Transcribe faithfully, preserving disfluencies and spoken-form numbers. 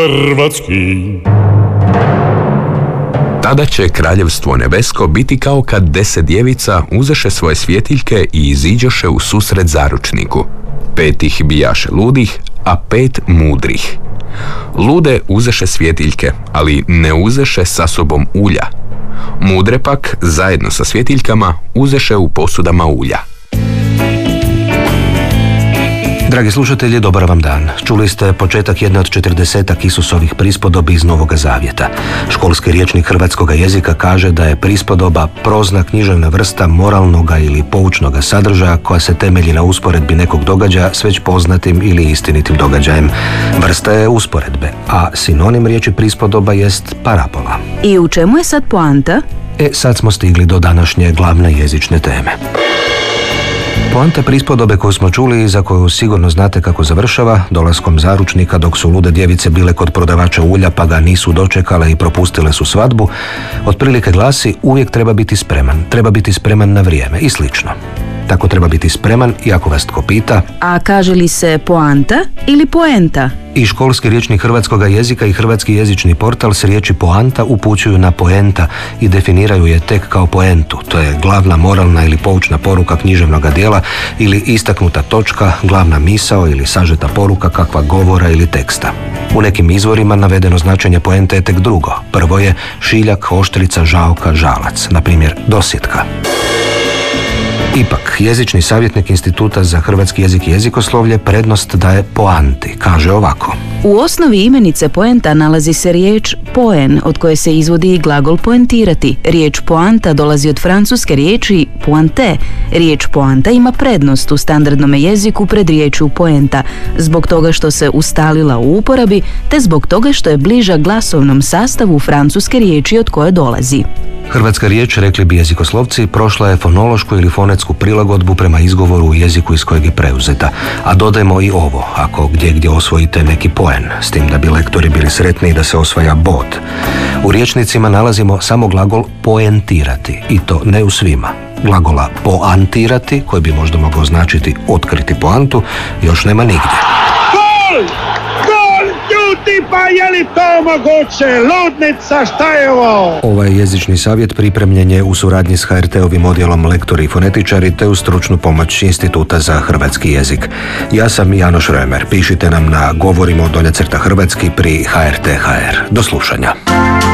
hrvatski. Tada će kraljevstvo nebesko biti kao kad deset djevica uzeše svoje svjetiljke i iziđoše u susret zaručniku. Pet ih bijaše ludih, a pet mudrih. Lude uzeše svjetiljke, ali ne uzeše sa sobom ulja. Mudre pak, zajedno sa svjetiljkama, uzeše u posudama ulja. Dragi slušatelji, dobar vam dan. Čuli ste početak jedne od četrdesetak Isusovih prispodobi iz Novoga Zavjeta. Školski rječnik hrvatskoga jezika kaže da je prispodoba prozna književna vrsta moralnoga ili poučnoga sadržaja koja se temelji na usporedbi nekog događaja s već poznatim ili istinitim događajem. Vrsta je usporedbe, a sinonim riječi prispodoba jest parabola. I u čemu je sad poanta? E, sad smo stigli do današnje glavne jezične teme. Poanta prispodobe koju smo čuli i za koju sigurno znate kako završava, dolaskom zaručnika dok su lude djevice bile kod prodavača ulja pa ga nisu dočekale i propustile su svadbu, otprilike glasi: uvijek treba biti spreman, treba biti spreman na vrijeme i slično. Tako treba biti spreman i ako vas tko pita. A kaže li se poanta ili poenta? I školski rječnik hrvatskoga jezika i hrvatski jezični portal s riječi poanta upućuju na poenta i definiraju je tek kao poentu. To je glavna moralna ili poučna poruka književnoga djela ili istaknuta točka, glavna misao ili sažeta poruka kakva govora ili teksta. U nekim izvorima navedeno značenje poente je tek drugo. Prvo je šiljak, oštrica, žaoka, žalac, na primjer dosjetka. Ipak, jezični savjetnik Instituta za hrvatski jezik i jezikoslovlje prednost daje poanti. Kaže ovako: u osnovi imenice poenta nalazi se riječ poen, od koje se izvodi i glagol poentirati. Riječ poanta dolazi od francuske riječi pointe. Riječ poanta ima prednost u standardnom jeziku pred riječju poenta, zbog toga što se ustalila u uporabi, te zbog toga što je bliža glasovnom sastavu francuske riječi od koje dolazi. Hrvatska riječ, rekli bi jezikoslovci, prošla je fonološku ili fonetsku prilagodbu prema izgovoru u jeziku iz kojeg je preuzeta. A dodajmo i ovo, ako gdje gdje osvojite neki poen, s tim da bi lektori bili sretni da se osvaja bod. U rječnicima nalazimo samo glagol poentirati, i to ne u svima. Glagola poantirati, koji bi možda mogao značiti otkriti poantu, još nema nigdje. Gol! Gol! Ljudi, pa je li to moguće? Ludnica, šta je ovo? Ovaj jezični savjet pripremljen je u suradnji s ha er te-ovim odjelom lektori i fonetičari te uz stručnu pomoć Instituta za hrvatski jezik. Ja sam Janoš Römer. Pišite nam na govorimo dolje crta hrvatski pri ha er te ha er. Do slušanja.